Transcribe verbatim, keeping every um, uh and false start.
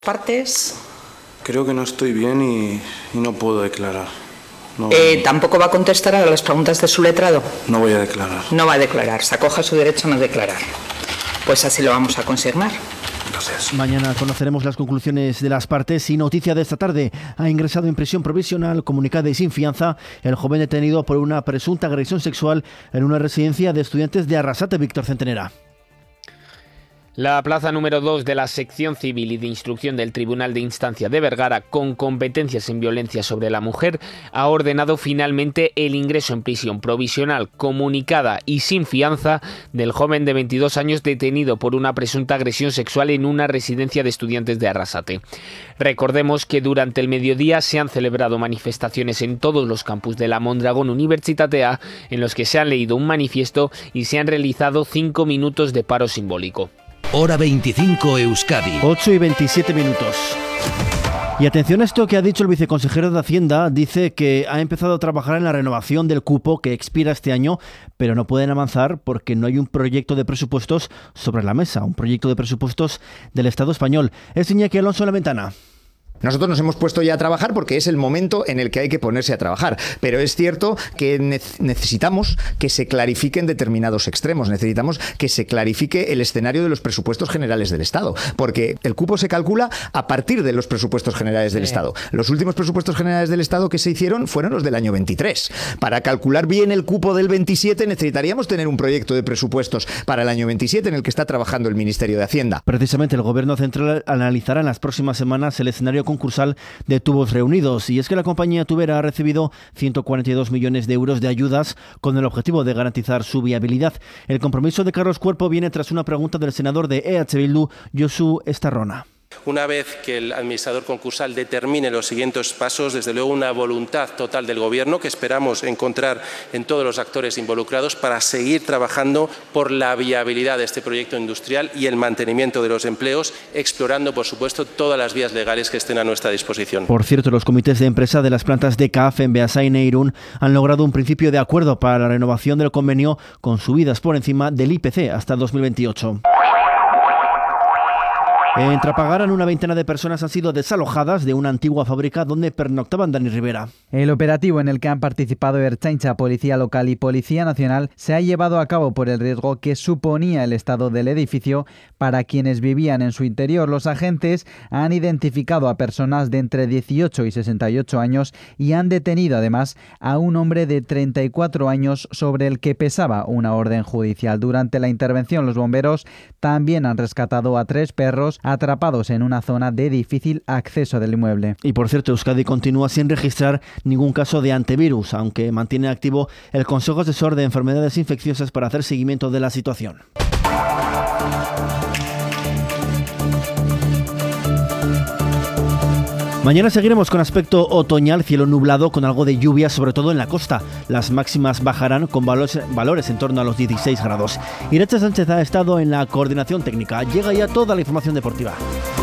Partes. Creo que no estoy bien y, y no puedo declarar. No, Eh, ¿Tampoco va a contestar a las preguntas de su letrado? no voy a declarar. No va a declarar, se acoge a su derecho a no declarar. Pues así lo vamos a consignar. Gracias. Mañana conoceremos las conclusiones de las partes y noticia de esta tarde. Ha ingresado en prisión provisional, comunicada y sin fianza el joven detenido por una presunta agresión sexual en una residencia de estudiantes de Arrasate, Víctor Centenera. La plaza número dos de la sección civil y de instrucción del Tribunal de Instancia de Vergara, con competencias en violencia sobre la mujer, ha ordenado finalmente el ingreso en prisión provisional, comunicada y sin fianza del joven de veintidós años detenido por una presunta agresión sexual en una residencia de estudiantes de Arrasate. Recordemos que durante el mediodía se han celebrado manifestaciones en todos los campus de la Mondragón Unibertsitatea, en los que se han leído un manifiesto y se han realizado cinco minutos de paro simbólico. Hora veinticinco Euskadi. ocho y veintisiete minutos. Y atención a esto que ha dicho el viceconsejero de Hacienda. Dice que ha empezado a trabajar en la renovación del cupo que expira este año, pero no pueden avanzar porque no hay un proyecto de presupuestos sobre la mesa, un proyecto de presupuestos del Estado español. Es Iñaki Alonso en la ventana. Nosotros nos hemos puesto ya a trabajar porque es el momento en el que hay que ponerse a trabajar, pero es cierto que necesitamos que se clarifiquen determinados extremos, necesitamos que se clarifique el escenario de los presupuestos generales del Estado, porque el cupo se calcula a partir de los presupuestos generales del sí. Estado. Los últimos presupuestos generales del Estado que se hicieron fueron los del año veintitrés. Para calcular bien el cupo del veintisiete necesitaríamos tener un proyecto de presupuestos para el año veintisiete en el que está trabajando el Ministerio de Hacienda. Precisamente el Gobierno Central analizará en las próximas semanas el escenario concursal de Tubos Reunidos, y es que la compañía tubera ha recibido ciento cuarenta y dos millones de euros de ayudas con el objetivo de garantizar su viabilidad. El compromiso de Carlos Cuerpo viene tras una pregunta del senador de E H Bildu, Josu Estarrona. Una vez que el administrador concursal determine los siguientes pasos, desde luego una voluntad total del Gobierno que esperamos encontrar en todos los actores involucrados para seguir trabajando por la viabilidad de este proyecto industrial y el mantenimiento de los empleos, explorando, por supuesto, todas las vías legales que estén a nuestra disposición. Por cierto, los comités de empresa de las plantas de C A F en Beasain e Irún han logrado un principio de acuerdo para la renovación del convenio con subidas por encima del I P C hasta dos mil veintiocho. En Trapagaran, una veintena de personas han sido desalojadas de una antigua fábrica donde pernoctaban. Dani Rivera. El operativo en el que han participado Ertzaintza, Policía Local y Policía Nacional se ha llevado a cabo por el riesgo que suponía el estado del edificio para quienes vivían en su interior. Los agentes han identificado a personas de entre dieciocho y sesenta y ocho años y han detenido además a un hombre de treinta y cuatro años sobre el que pesaba una orden judicial. Durante la intervención, los bomberos también han rescatado a tres perros atrapados en una zona de difícil acceso del inmueble. Y por cierto, Euskadi continúa sin registrar ningún caso de antivirus, aunque mantiene activo el Consejo Asesor de Enfermedades Infecciosas para hacer seguimiento de la situación. Mañana seguiremos con aspecto otoñal, cielo nublado con algo de lluvia, sobre todo en la costa. Las máximas bajarán con valores, valores en torno a los dieciséis grados. Irache Sánchez ha estado en la coordinación técnica. Llega ya toda la información deportiva.